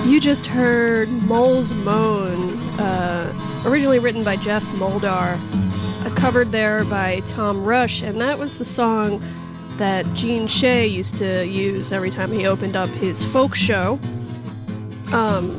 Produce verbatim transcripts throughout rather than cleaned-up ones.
You just heard Mole's Moan, uh, originally written by Jeff Moldar, uh, covered there by Tom Rush, and that was the song that Gene Shea used to use every time he opened up his folk show. Um,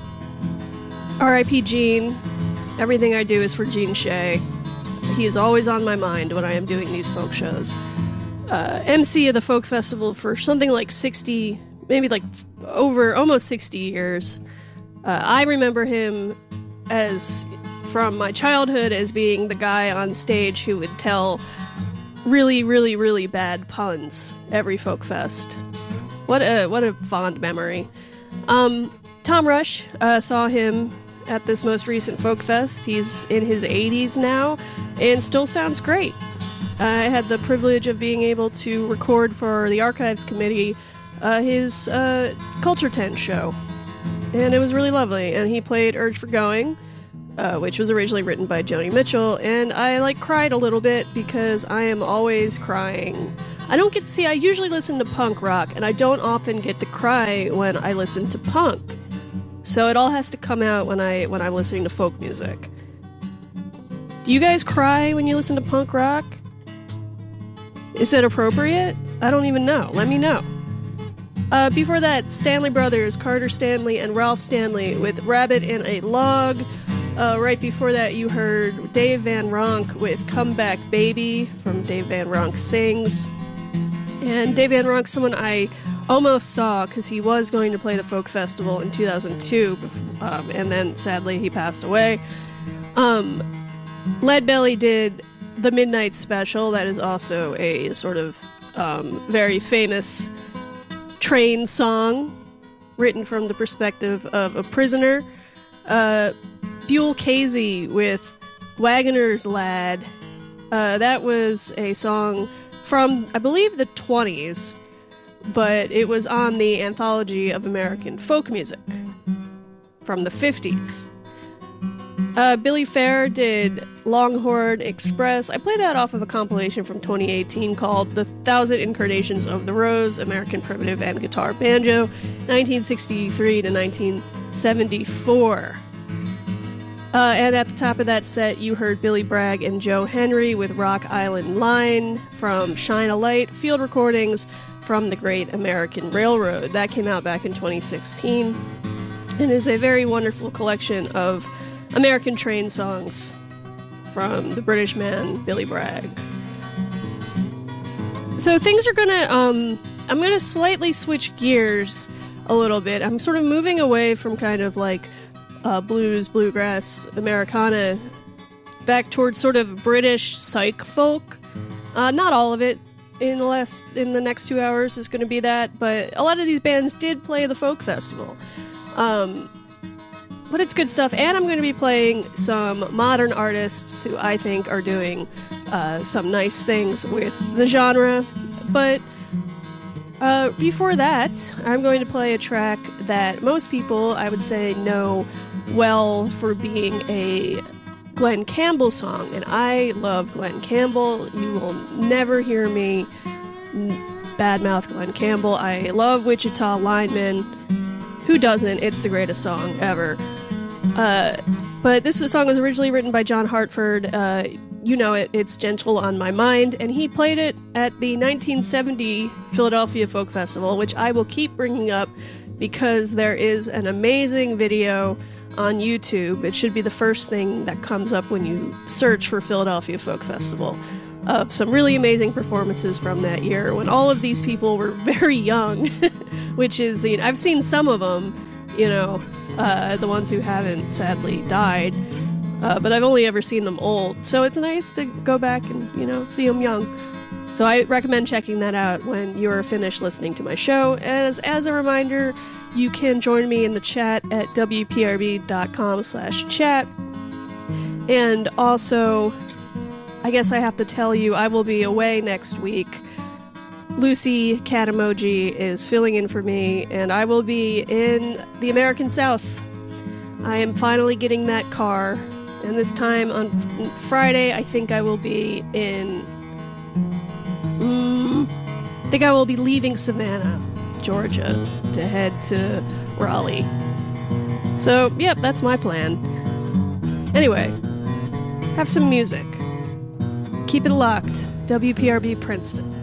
R I P Gene, everything I do is for Gene Shea. He is always on my mind when I am doing these folk shows. Uh, M C of the folk festival for something like sixty, maybe like over almost sixty years. Uh, I remember him as from my childhood as being the guy on stage who would tell really, really, really bad puns every folk fest. What a what a fond memory. Um, Tom Rush, uh, saw him at this most recent folk fest. He's in his eighties now and still sounds great. I had the privilege of being able to record for the Archives Committee uh, his uh, Culture Tent show, and it was really lovely. And he played Urge for Going, uh, which was originally written by Joni Mitchell, and I like cried a little bit because I am always crying. I don't get to see, I usually listen to punk rock, and I don't often get to cry when I listen to punk. So it all has to come out when, I, when I'm listening to folk music. Do you guys cry when you listen to punk rock? Is it appropriate? I don't even know. Let me know. Uh, before that, Stanley Brothers, Carter Stanley and Ralph Stanley with Rabbit in a Log. Uh, right before that, you heard Dave Van Ronk with Come Back Baby from Dave Van Ronk Sings. And Dave Van Ronk, someone I almost saw because he was going to play the folk festival in two thousand two, um, and then sadly he passed away. Um, Leadbelly did the Midnight Special. That is also a sort of um, very famous train song written from the perspective of a prisoner. Uh, Buell Casey with Wagoner's Lad. Uh, that was a song from, I believe, the twenties, but it was on the Anthology of American Folk Music from the fifties. Uh, Billy Fair did Longhorn Express. I played that off of a compilation from twenty eighteen called The Thousand Incarnations of the Rose, American Primitive and Guitar Banjo, nineteen sixty-three to nineteen seventy-four. Uh, and at the top of that set, you heard Billy Bragg and Joe Henry with Rock Island Line from Shine a Light, field recordings from the Great American Railroad. That came out back in twenty sixteen and is a very wonderful collection of American train songs from the British man Billy Bragg. So things are gonna, um, I'm gonna slightly switch gears a little bit. I'm sort of moving away from kind of like uh, blues, bluegrass, Americana, back towards sort of British psych folk. Uh, not all of it in the last, in the next two hours is going to be that, but a lot of these bands did play the folk festival. Um, But it's good stuff, and I'm going to be playing some modern artists who I think are doing uh, some nice things with the genre. But uh, before that, I'm going to play a track that most people, I would say, know well for being a Glen Campbell song, and I love Glen Campbell. You will never hear me badmouth Glen Campbell. I love Wichita Lineman. Who doesn't? It's the greatest song ever. Uh, but this song was originally written by John Hartford. Uh, you know it, it's Gentle on My Mind, and he played it at the nineteen seventy Philadelphia Folk Festival, which I will keep bringing up because there is an amazing video on YouTube. It should be the first thing that comes up when you search for Philadelphia Folk Festival, of some really amazing performances from that year when all of these people were very young, which is, you know, I've seen some of them, you know, uh, the ones who haven't sadly died, uh, but I've only ever seen them old, so it's nice to go back and, you know, see them young. So I recommend checking that out when you're finished listening to my show. As as a reminder, you can join me in the chat at w p r b dot com slash chat. And also, I guess I have to tell you, I will be away next week. Lucy Cat Emoji is filling in for me, and I will be in the American South. I am finally getting that car, and this time on Friday, I think I will be in... Mm, I think I will be leaving Savannah, Georgia, to head to Raleigh. So, yep, that's my plan. Anyway, have some music. Keep it locked. W P R B Princeton.